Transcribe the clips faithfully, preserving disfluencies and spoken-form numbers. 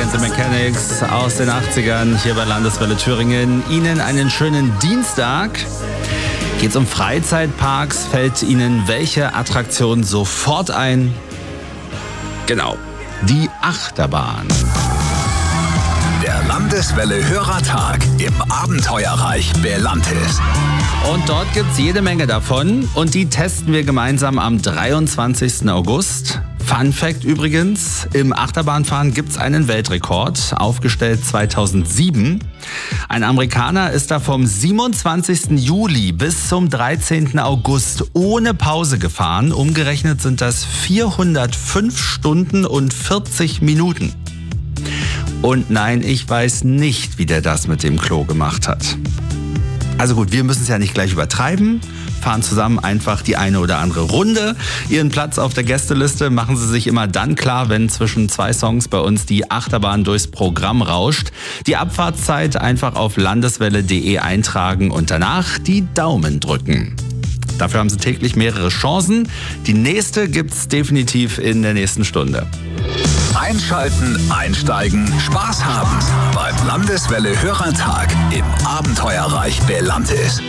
and the Mechanics aus den achtzigern hier bei Landeswelle Thüringen. Ihnen einen schönen Dienstag. Geht's um Freizeitparks? Fällt Ihnen welche Attraktion sofort ein? Genau, die Achterbahn. Der Landeswelle Hörertag im Abenteuerreich Belantis. Und dort gibt's jede Menge davon und die testen wir gemeinsam am dreiundzwanzigsten August. Fun Fact übrigens, im Achterbahnfahren gibt's einen Weltrekord, aufgestellt zweitausendsieben. Ein Amerikaner ist da vom siebenundzwanzigsten Juli bis zum dreizehnten August ohne Pause gefahren. Umgerechnet sind das vierhundertfünf Stunden und vierzig Minuten. Und nein, ich weiß nicht, wie der das mit dem Klo gemacht hat. Also gut, wir müssen es ja nicht gleich übertreiben. Fahren zusammen einfach die eine oder andere Runde. Ihren Platz auf der Gästeliste machen Sie sich immer dann klar, wenn zwischen zwei Songs bei uns die Achterbahn durchs Programm rauscht. Die Abfahrtszeit einfach auf landeswelle punkt de eintragen und danach die Daumen drücken. Dafür haben Sie täglich mehrere Chancen. Die nächste gibt's definitiv in der nächsten Stunde. Einschalten, einsteigen, Spaß haben beim Landeswelle Hörertag im Abenteuerreich Belantis.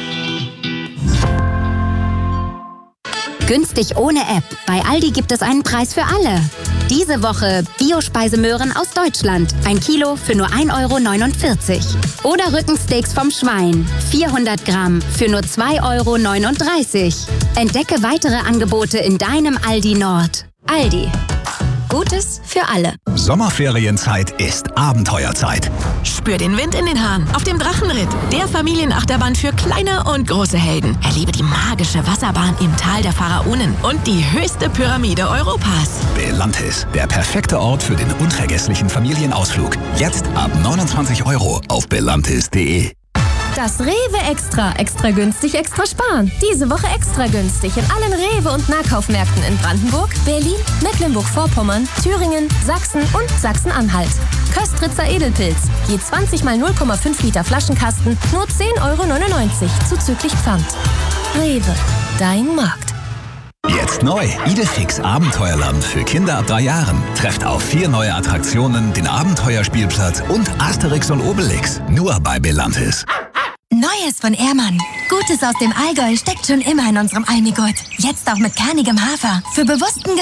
Günstig ohne App. Bei Aldi gibt es einen Preis für alle. Diese Woche Biospeisemöhren aus Deutschland. Ein Kilo für nur ein Euro neunundvierzig. Oder Rückensteaks vom Schwein. vierhundert Gramm für nur zwei Euro neununddreißig. Entdecke weitere Angebote in deinem Aldi Nord. Aldi. Gutes für alle. Sommerferienzeit ist Abenteuerzeit. Spür den Wind in den Haaren auf dem Drachenritt. Der Familienachterbahn für kleine und große Helden. Erlebe die magische Wasserbahn im Tal der Pharaonen und die höchste Pyramide Europas. Belantis, der perfekte Ort für den unvergesslichen Familienausflug. Jetzt ab neunundzwanzig Euro auf belantis punkt de. Das Rewe Extra. Extra günstig, extra sparen. Diese Woche extra günstig in allen Rewe- und Nahkaufmärkten in Brandenburg, Berlin, Mecklenburg-Vorpommern, Thüringen, Sachsen und Sachsen-Anhalt. Köstritzer Edelpilz. Je zwanzig mal null Komma fünf Liter Flaschenkasten nur zehn Euro neunundneunzig zuzüglich Pfand. Rewe. Dein Markt. Jetzt neu. Idefix Abenteuerland für Kinder ab drei Jahren. Trefft auf vier neue Attraktionen, den Abenteuerspielplatz und Asterix und Obelix. Nur bei Belantis. Neues von Ehrmann. Gutes aus dem Allgäu steckt schon immer in unserem Almigurt. Jetzt auch mit kernigem Hafer. Für bewussten